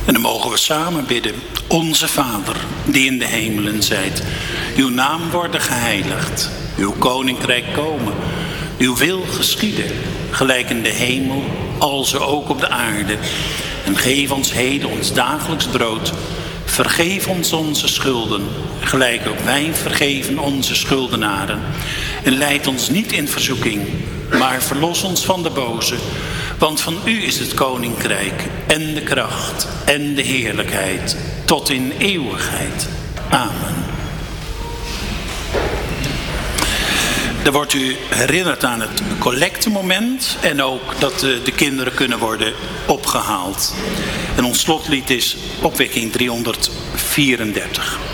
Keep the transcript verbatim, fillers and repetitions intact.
En dan mogen we samen bidden. Onze Vader, die in de hemelen zijt. Uw naam worden geheiligd. Uw koninkrijk komen. Uw wil geschieden. Gelijk in de hemel, alzo ook op de aarde. En geef ons heden ons dagelijks brood. Vergeef ons onze schulden. Gelijk ook wij vergeven onze schuldenaren. En leid ons niet in verzoeking. Maar verlos ons van de boze. Want van u is het koninkrijk en de kracht en de heerlijkheid tot in eeuwigheid. Amen. Dan wordt u herinnerd aan het collectemoment en ook dat de, de kinderen kunnen worden opgehaald. En ons slotlied is opwekking driehonderdvierendertig.